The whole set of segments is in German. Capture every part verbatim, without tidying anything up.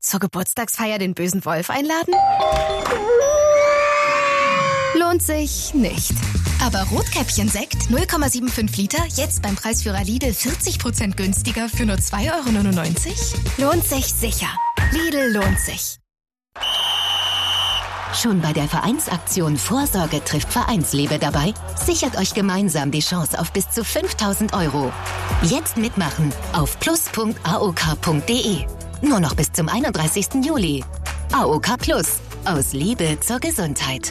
Zur Geburtstagsfeier den bösen Wolf einladen? Lohnt sich nicht. Aber Rotkäppchen-Sekt null Komma fünfundsiebzig Liter, jetzt beim Preisführer Lidl vierzig Prozent günstiger für nur zwei Euro neunundneunzig? Lohnt sich sicher. Lidl lohnt sich. Schon bei der Vereinsaktion Vorsorge trifft Vereinslebe dabei? Sichert euch gemeinsam die Chance auf bis zu fünftausend Euro. Jetzt mitmachen auf plus punkt a o k punkt d e. Nur noch bis zum einunddreißigsten Juli. A O K Plus. Aus Liebe zur Gesundheit.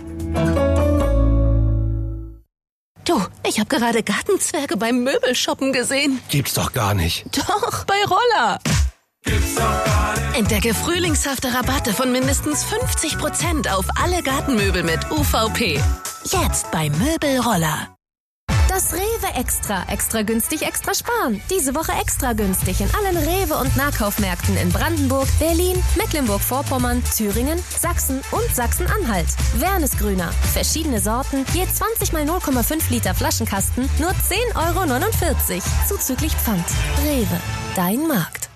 Du, ich habe gerade Gartenzwerge beim Möbelshoppen gesehen. Gibt's doch gar nicht. Doch, bei Roller. Gibt's doch gar nicht. Entdecke frühlingshafte Rabatte von mindestens fünfzig Prozent auf alle Gartenmöbel mit U V P. Jetzt bei Möbelroller. Das Rewe Extra. Extra günstig, extra sparen. Diese Woche extra günstig in allen Rewe- und Nahkaufmärkten in Brandenburg, Berlin, Mecklenburg-Vorpommern, Thüringen, Sachsen und Sachsen-Anhalt. Wernesgrüner. Verschiedene Sorten, je zwanzig mal null Komma fünf Liter Flaschenkasten, nur zehn Euro neunundvierzig. Zuzüglich Pfand. Rewe. Dein Markt.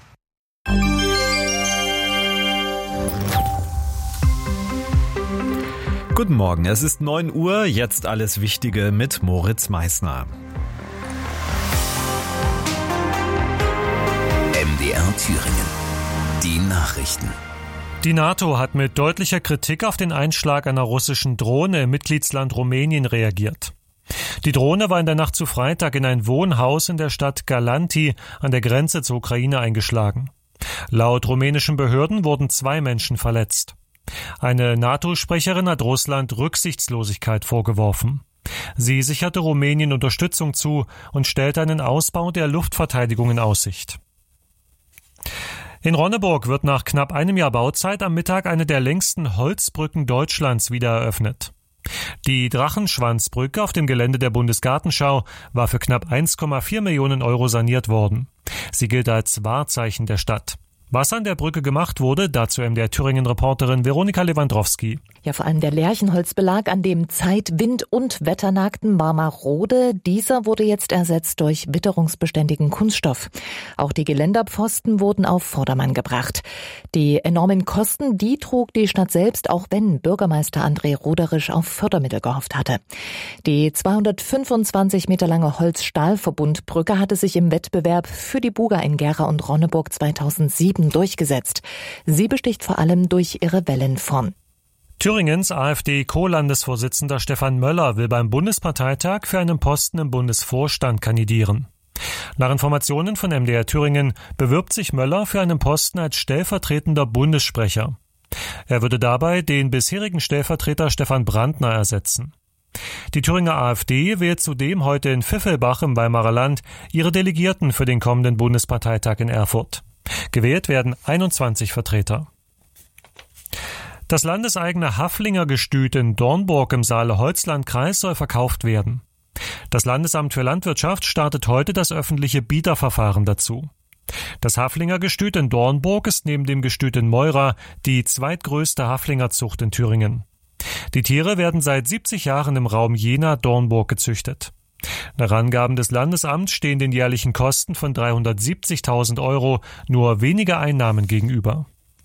Guten Morgen, es ist neun Uhr, jetzt alles Wichtige mit Moritz Meissner. M D R Thüringen. Die Nachrichten. Die NATO hat mit deutlicher Kritik auf den Einschlag einer russischen Drohne im Mitgliedsland Rumänien reagiert. Die Drohne war in der Nacht zu Freitag in ein Wohnhaus in der Stadt Galanti an der Grenze zur Ukraine eingeschlagen. Laut rumänischen Behörden wurden zwei Menschen verletzt. Eine NATO-Sprecherin hat Russland Rücksichtslosigkeit vorgeworfen. Sie sicherte Rumänien Unterstützung zu und stellte einen Ausbau der Luftverteidigung in Aussicht. In Ronneburg wird nach knapp einem Jahr Bauzeit am Mittag eine der längsten Holzbrücken Deutschlands wieder eröffnet. Die Drachenschwanzbrücke auf dem Gelände der Bundesgartenschau war für knapp eins Komma vier Millionen Euro saniert worden. Sie gilt als Wahrzeichen der Stadt. Was an der Brücke gemacht wurde, dazu M D R Thüringen-Reporterin Veronika Lewandowski. Ja, vor allem der Lärchenholzbelag an dem zeit-, wind- und wetternackten Marmarode. Dieser wurde jetzt ersetzt durch witterungsbeständigen Kunststoff. Auch die Geländerpfosten wurden auf Vordermann gebracht. Die enormen Kosten, die trug die Stadt selbst, auch wenn Bürgermeister André Roderisch auf Fördermittel gehofft hatte. Die zweihundertfünfundzwanzig Meter lange Holz-Stahl-Verbundbrücke hatte sich im Wettbewerb für die Buga in Gera und Ronneburg zweitausendsieben durchgesetzt. Sie besticht vor allem durch ihre Wellenform. Thüringens AfD-Co-Landesvorsitzender Stefan Möller will beim Bundesparteitag für einen Posten im Bundesvorstand kandidieren. Nach Informationen von M D R Thüringen bewirbt sich Möller für einen Posten als stellvertretender Bundessprecher. Er würde dabei den bisherigen Stellvertreter Stefan Brandner ersetzen. Die Thüringer AfD wählt zudem heute in Pfiffelbach im Weimarer Land ihre Delegierten für den kommenden Bundesparteitag in Erfurt. Gewählt werden einundzwanzig Vertreter. Das landeseigene Haflinger Gestüt in Dornburg im Saale-Holzland-Kreis soll verkauft werden. Das Landesamt für Landwirtschaft startet heute das öffentliche Bieterverfahren dazu. Das Haflinger Gestüt in Dornburg ist neben dem Gestüt in Meura die zweitgrößte Haflingerzucht in Thüringen. Die Tiere werden seit siebzig Jahren im Raum Jena-Dornburg gezüchtet. Nach Angaben des Landesamts stehen den jährlichen Kosten von dreihundertsiebzigtausend Euro nur wenige Einnahmen gegenüber.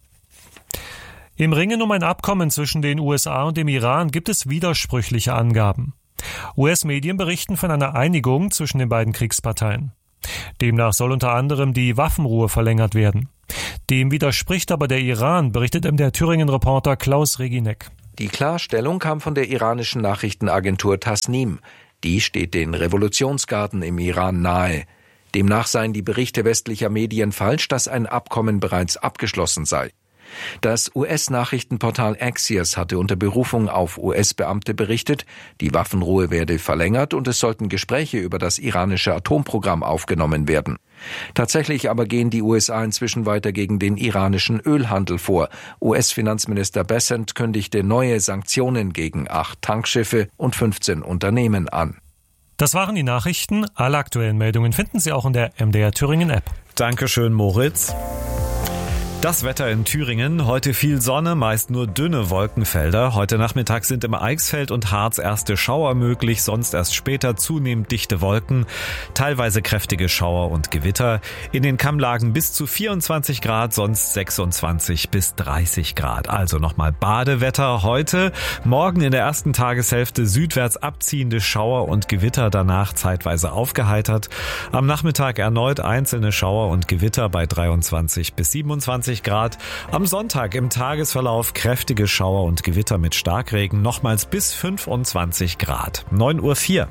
Im Ringen um ein Abkommen zwischen den U S A und dem Iran gibt es widersprüchliche Angaben. U S-Medien berichten von einer Einigung zwischen den beiden Kriegsparteien. Demnach soll unter anderem die Waffenruhe verlängert werden. Dem widerspricht aber der Iran, berichtet M D R Thüringen-Reporter Klaus Reginek. Die Klarstellung kam von der iranischen Nachrichtenagentur Tasnim. Die steht den Revolutionsgarden im Iran nahe. Demnach seien die Berichte westlicher Medien falsch, dass ein Abkommen bereits abgeschlossen sei. Das U S-Nachrichtenportal Axios hatte unter Berufung auf U S-Beamte berichtet, die Waffenruhe werde verlängert und es sollten Gespräche über das iranische Atomprogramm aufgenommen werden. Tatsächlich aber gehen die U S A inzwischen weiter gegen den iranischen Ölhandel vor. U S-Finanzminister Bessent kündigte neue Sanktionen gegen acht Tankschiffe und fünfzehn Unternehmen an. Das waren die Nachrichten. Alle aktuellen Meldungen finden Sie auch in der M D R Thüringen App. Dankeschön, Moritz. Das Wetter in Thüringen. Heute viel Sonne, meist nur dünne Wolkenfelder. Heute Nachmittag sind im Eichsfeld und Harz erste Schauer möglich, sonst erst später zunehmend dichte Wolken. Teilweise kräftige Schauer und Gewitter. In den Kammlagen bis zu vierundzwanzig Grad, sonst sechsundzwanzig bis dreißig Grad. Also nochmal Badewetter heute. Morgen in der ersten Tageshälfte südwärts abziehende Schauer und Gewitter, danach zeitweise aufgeheitert. Am Nachmittag erneut einzelne Schauer und Gewitter bei dreiundzwanzig bis siebenundzwanzig Grad. Am Sonntag im Tagesverlauf kräftige Schauer und Gewitter mit Starkregen, nochmals bis fünfundzwanzig Grad. neun Uhr vier.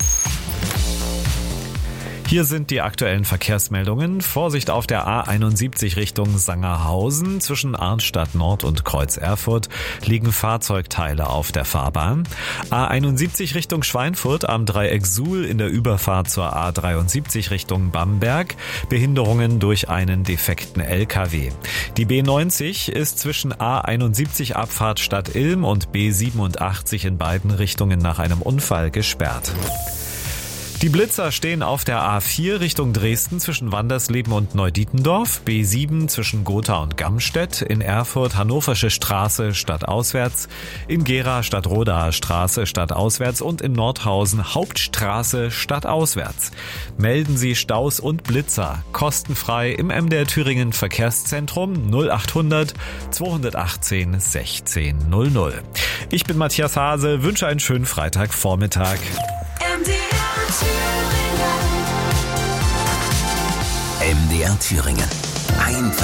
Hier sind die aktuellen Verkehrsmeldungen. Vorsicht auf der A einundsiebzig Richtung Sangerhausen. Zwischen Arnstadt Nord und Kreuz Erfurt liegen Fahrzeugteile auf der Fahrbahn. A einundsiebzig Richtung Schweinfurt am Dreieck Suhl in der Überfahrt zur A dreiundsiebzig Richtung Bamberg. Behinderungen durch einen defekten L K W. Die B neunzig ist zwischen A einundsiebzig Abfahrt Stadt Ilm und B siebenundachtzig in beiden Richtungen nach einem Unfall gesperrt. Die Blitzer stehen auf der A vier Richtung Dresden zwischen Wandersleben und Neudietendorf, B sieben zwischen Gotha und Gammstedt, in Erfurt Hannoversche Straße stadtauswärts, in Gera Stadtrodaer Straße stadtauswärts und in Nordhausen Hauptstraße stadtauswärts. Melden Sie Staus und Blitzer kostenfrei im M D R Thüringen Verkehrszentrum null achthundert zweihundertachtzehn sechzehn null null. Ich bin Matthias Hase, wünsche einen schönen Freitagvormittag. M D R Thüringen. Einfach